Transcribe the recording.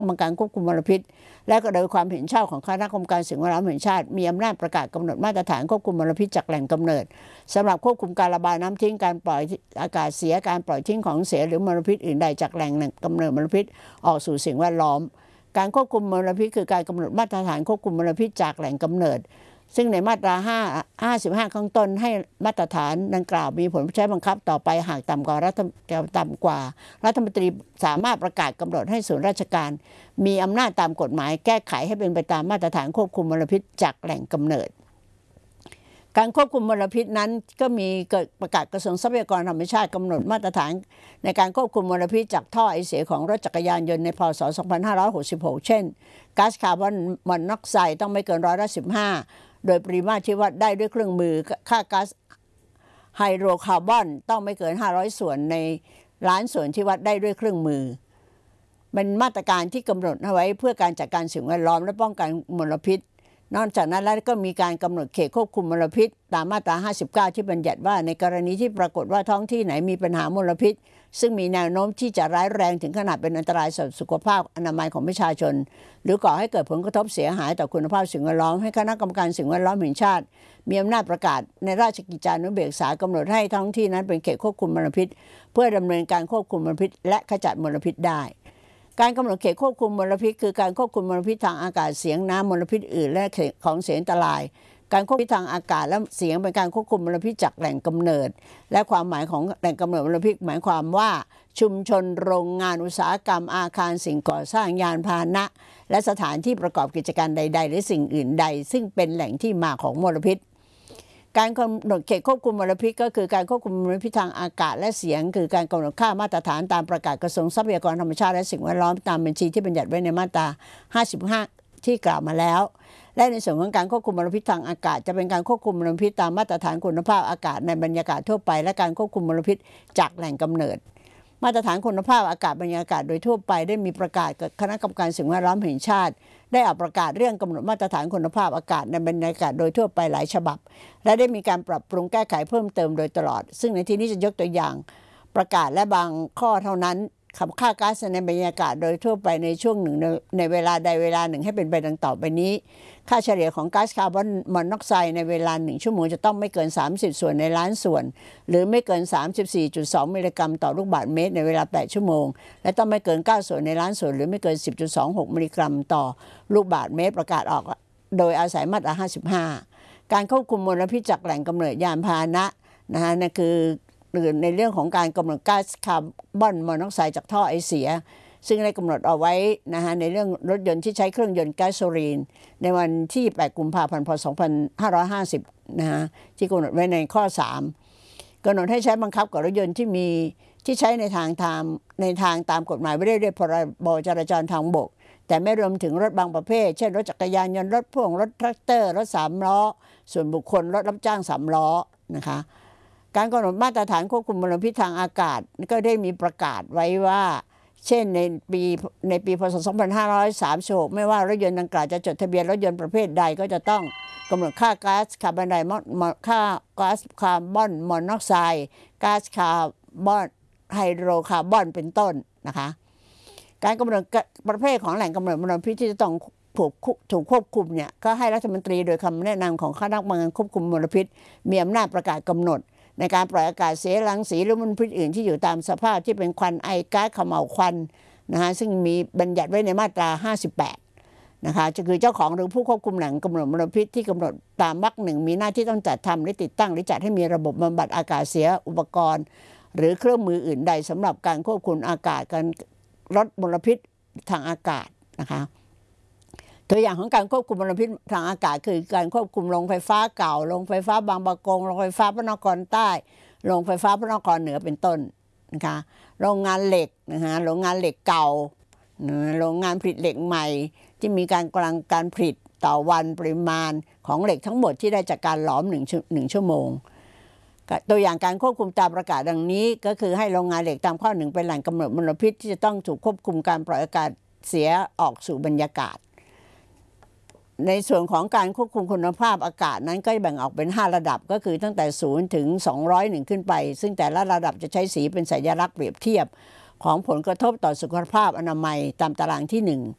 กรรมการควบคุมมลพิษและก็โดยความเห็นชอบของคณะกรรมการสิ่งแวดล้อมแห่งชาติมีอำนาจประกาศกำหนดมาตรฐานควบคุมมลพิษจากแหล่งกำเนิดสำหรับควบคุมการระบายน้ำทิ้งการปล่อยอากาศเสียการปล่อยทิ้งของเสียหรือมลพิษอื่นใดจากแหล่งกำเนิดมลพิษออกสู่สิ่งแวดล้อมการควบคุมมลพิษคือการกำหนดมาตรฐานควบคุมมลพิษจากแหล่งกำเนิดซึ่งในมาตรา55ข้างต้นให้มาตรฐานดังกล่าวมีผลใช้บังคับต่อไปหากต่ำกว่ารัฐมนตรีสามารถประกาศกำหนดให้ส่วนราชการมีอำนาจตามกฎหมายแก้ไขให้เป็นไปตามมาตรฐานควบคุมมลพิษจากแหล่งกำเนิดการควบคุมมลพิษนั้นก็มีเกิดประกาศกระทรวงทรัพยากรธรรมชาติกำหนดมาตรฐานในการควบคุมมลพิษจากท่อไอเสียของรถจักรยานยนต์ในพ.ศ. 2566 เช่นก๊าซคาร์บอนมอนอกไซด์ต้องไม่เกิน15%โดยปริมาตรที่วัดได้ด้วยเครื่องมือค่าก๊าซไฮโดรคาร์บอนต้องไม่เกิน500ส่วนในล้านส่วนที่วัดได้ด้วยเครื่องมือเป็นมาตรการที่กำหนดเอาไว้เพื่อการจัดการสิ่งแวดล้อมและป้องกันมลพิษนอกจากนั้นแล้วก็มีการกำหนดเขตควบคุมมลพิษตามมาตรา59ที่บัญญัติว่าในกรณีที่ปรากฏว่าท้องที่ไหนมีปัญหามลพิษซึ่งมีแนวโน้มที่จะร้ายแรงถึงขนาดเป็นอันตรายต่อสุขภาพอนามัยของประชาชนหรือก่อให้เกิดผลกระทบเสียหายต่อคุณภาพสิ่งแวดล้อมให้คณะกรรมการสิ่งแวดล้อมแห่งชาติมีอำนาจประกาศในราชกิจจานุเบกษากำหนดให้ท้องที่นั้นเป็นเขตควบคุมมลพิษเพื่อดำเนินการควบคุมมลพิษและขจัดมลพิษได้การกำหนดเขตควบคุมมลพิษคือการควบคุมมลพิษทางอากาศเสียงน้ำมลพิษอื่นและของเสียงอันตรายการควบคุมทางอากาศและเสียงเป็นการควบคุมมลพิษจากแหล่งกำเนิดและความหมายของแหล่งกำเนิดมลพิษหมายความว่าชุมชนโรงงานอุตสาหกรรมอาคารสิ่งก่อสร้างยานพาหนะและสถานที่ประกอบกิจการใดๆหรือสิ่งอื่นใดซึ่งเป็นแหล่งที่มาของมลพิษการกำหนดเขตควบคุมมลพิษก็คือการควบคุมมลพิษทางอากาศและเสียงคือการกำหนดค่ามาตรฐานตามประกาศกระทรวงทรัพยากรธรรมชาติและสิ่งแวดล้อมตามบัญชีที่บัญญัติไว้ในมาตรา55ที่กล่าวมาแล้วและในส่วนของการควบคุมมลพิษทางอากาศจะเป็นการควบคุมมลพิษตามมาตรฐานคุณภาพอากาศในบรรยากาศทั่วไปและการควบคุมมลพิษจากแหล่งกำเนิดมาตรฐานคุณภาพอากาศบรรยากาศโดยทั่วไปได้มีประกาศกับคณะกรรมการสิ่งแวดล้อมแห่งชาติได้ออกประกาศเรื่องกำหนดมาตรฐานคุณภาพอากาศในบรรยากาศโดยทั่วไปหลายฉบับและได้มีการปรับปรุงแก้ไขเพิ่มเติมโดยตลอดซึ่งในที่นี้จะยกตัวอย่างประกาศและบางข้อเท่านั้นค่าก๊าซในบรรยากาศโดยทั่วไปในช่วงหนึ่งในเวลาใดเวลาหนึ่งให้เป็นไปดังต่อไปนี้ค่าเฉลี่ยของก๊าซคาร์บอนมอนอกไซด์ในเวลา1ชั่วโมงจะต้องไม่เกิน30ส่วนในล้านส่วนหรือไม่เกิน 34.2 มิลลิกรัมต่อลูกบาศก์เมตรในเวลา8ชั่วโมงและต้องไม่เกิน9ส่วนในล้านส่วนหรือไม่เกิน 10.26 มิลลิกรัมต่อลูกบาศก์เมตรประกาศออกโดยอาศัยมาตรา55การควบคุมมลพิษจากแหล่งกำเนิดยานพาหนะนั่นคือในเรื่องของการกำหนดก๊าซคาร์บอนมอนอกไซด์จากท่อไอเสียซึ่งได้กำหนดเอาไว้ในเรื่องรถยนต์ที่ใช้เครื่องยนต์แก๊สโซลีนในวันที่8กุมภาพันธ์พ.2550ที่กำหนดไว้ในข้อ3กำหนดให้ใช้บังคับกับรถยนต์ที่ใช้ในทางตามกฎหมายไว้ด้วยพรบจราจรทางบกแต่ไม่รวมถึงรถบางประเภทเช่นรถจักรยานยนต์รถพ่วงรถแทรกเตอร์รถ3ล้อส่วนบุคคลรถรับจ้าง3ล้อนะคะการกำหนดมาตรฐานควบคุมมลพิษทางอากาศก็ได้มีประกาศไว้ว่าเช่นในปีพ.ศ. 2536ไม่ว่ารถยนต์ดังกล่าวจะจดทะเบียนรถยนต์ประเภทใดก็จะต้องกำหนดค่าก๊าซคาร์บอนมอนอกไซด์ก๊าซคาร์บอนไฮโดรคาร์บอนเป็นต้นนะคะการกำหนดประเภทของแหล่งกำเนิดมลพิษที่จะต้องถูกควบคุมเนี่ยก็ให้รัฐมนตรีโดยคำแนะนำของคณะกรรมการควบคุมมลพิษมีอำนาจประกาศกำหนดในการปล่อยอากาศเสียรังสีหรือมลพิษอื่นที่อยู่ตามสภาพที่เป็นควันไอก๊าซเขม่าวควันซึ่งมีบัญญัติไว้ในมาตรา58นะคะจะคือเจ้าของหรือผู้ควบคุมแหล่งกำเนิดมลพิษที่กำหนดตามวรรค 1มีหน้าที่ต้องจัดทำหรือติดตั้งหรือจัดให้มีระบบบำบัดอากาศเสียอุปกรณ์หรือเครื่องมืออื่นใดสำหรับการควบคุมอากาศการลดมลพิษทางอากาศนะคะตัวอย่างของการควบคุมมลพิษทางอากาศคือการควบคุมโรงไฟฟ้าเก่าโรงไฟฟ้าบางปะกงโรงไฟฟ้าพระนครใต้โรงไฟฟ้าพระนครเหนือเป็นต้นนะคะโรงงานเหล็กโรงงานเหล็กเก่าโรงงานผลิตเหล็กใหม่ที่มีการผลิตต่อวันปริมาณของเหล็กทั้งหมดที่ได้จากการหลอม1ชั่วโมงตัวอย่างการควบคุมตามประกาศดังนี้ก็คือให้โรงงานเหล็กตามข้อ1เป็นแหล่งกำเนิดมลพิษที่จะต้องถูกควบคุมการปล่อยอากาศเสียออกสู่บรรยากาศในส่วนของการควบคุมคุณภาพอากาศนั้นก็แบ่งออกเป็น5ระดับก็คือตั้งแต่0ถึง201ขึ้นไปซึ่งแต่ละระดับจะใช้สีเป็นสัญลักษณ์เปรียบเทียบของผลกระทบต่อสุขภาพอนามัยตามตารางที่